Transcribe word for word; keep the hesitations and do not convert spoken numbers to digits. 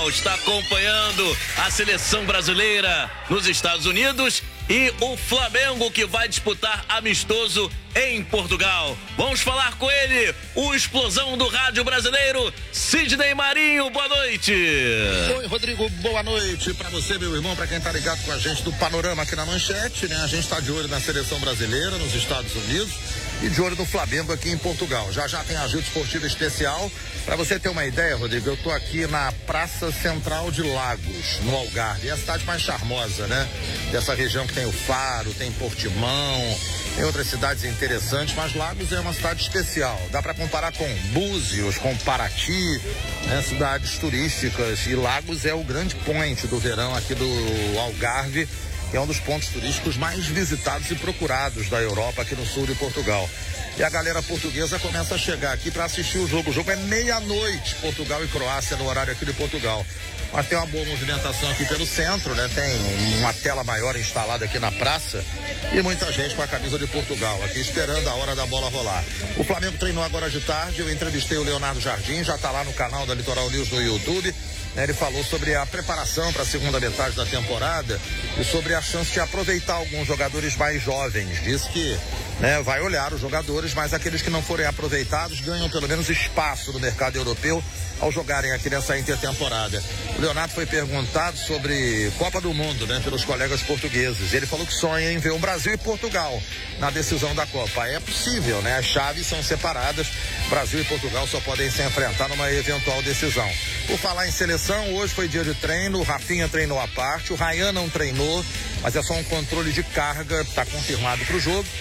está acompanhando a seleção brasileira nos Estados Unidos e o Flamengo que vai disputar amistoso em Portugal. Vamos falar com ele, o explosão do rádio brasileiro, Sidney Marinho. Boa noite. Oi, Rodrigo, boa noite para você, meu irmão, para quem tá ligado com a gente do Panorama aqui na Manchete, né? A gente tá de olho na seleção brasileira nos Estados Unidos e de olho no Flamengo aqui em Portugal. Já já tem agito esportivo especial. Para você ter uma ideia, Rodrigo, eu tô aqui na Praça Central de Lagos, no Algarve. É a cidade mais charmosa, né? Dessa região que tem o Faro, tem Portimão, tem outras cidades interessantes, mas Lagos é uma cidade especial. Dá para comparar com Búzios, com Paraty, né? Cidades turísticas. E Lagos é o grande point do verão aqui do Algarve, que é um dos pontos turísticos mais visitados e procurados da Europa, aqui no sul de Portugal. E a galera portuguesa começa a chegar aqui para assistir o jogo. O jogo é meia-noite, Portugal e Croácia, no horário aqui de Portugal. Mas tem uma boa movimentação aqui pelo centro, né? Tem uma tela maior instalada aqui na praça e muita gente com a camisa de Portugal aqui esperando a hora da bola rolar. O Flamengo treinou agora de tarde, eu entrevistei o Leonardo Jardim, já está lá no canal da Litoral News no YouTube. Ele falou sobre a preparação para a segunda metade da temporada e sobre a chance de aproveitar alguns jogadores mais jovens. Diz que, né, vai olhar os jogadores, mas aqueles que não forem aproveitados ganham pelo menos espaço no mercado europeu ao jogarem aqui nessa intertemporada. O Leonardo foi perguntado sobre Copa do Mundo, né, pelos colegas portugueses. Ele falou que sonha em ver o Brasil e Portugal na decisão da Copa. É possível, né? As chaves são separadas. Brasil e Portugal só podem se enfrentar numa eventual decisão. Por falar em seleção, hoje foi dia de treino, o Rafinha treinou à parte, o Ryan não treinou, mas é só um controle de carga, está confirmado para o jogo.